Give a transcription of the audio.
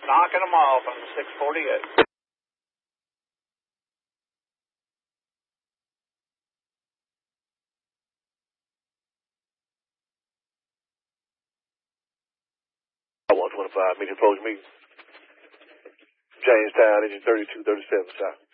knocking them off on the 648. I 125, medium approach meeting. Jamestown, engine 3237, south.